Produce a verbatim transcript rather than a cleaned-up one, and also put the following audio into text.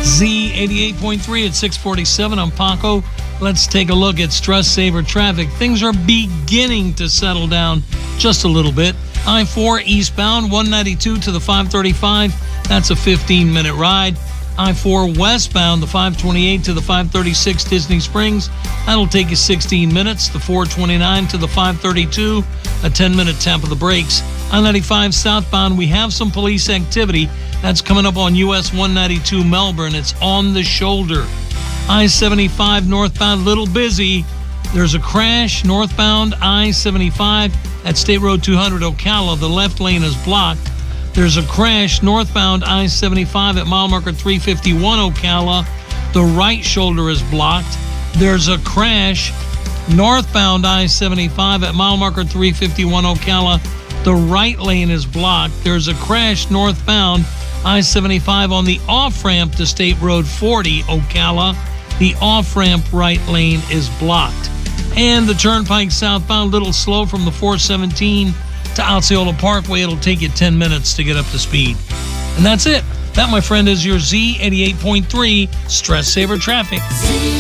Z eighty-eight point three at six forty-seven. I'm Paco. Let's take a look at stress saver traffic. Things are beginning to settle down just a little bit. I four eastbound, one ninety-two to the five thirty-five. That's a fifteen minute ride. I four westbound, the five twenty-eight to the five thirty-six Disney Springs. That'll take you sixteen minutes. The four twenty-nine to the five thirty-two, a ten minute tap of the brakes. I ninety-five southbound, we have some police activity. That's coming up on U S one ninety-two Melbourne. It's on the shoulder. I seventy-five northbound, little busy. There's a crash northbound I seventy-five at State Road two hundred Ocala. The left lane is blocked. There's a crash northbound I seventy-five at mile marker three fifty-one Ocala. The right shoulder is blocked. There's a crash northbound I seventy-five at mile marker three fifty-one Ocala. The right lane is blocked. There's a crash northbound I seventy-five on the off-ramp to State Road forty Ocala. The off-ramp right lane is blocked. And the turnpike southbound, a little slow from the four seventeen to Osceola Parkway. It'll take you ten minutes to get up to speed. And that's it. That, my friend, is your Z eighty-eight point three Stress Saver Traffic.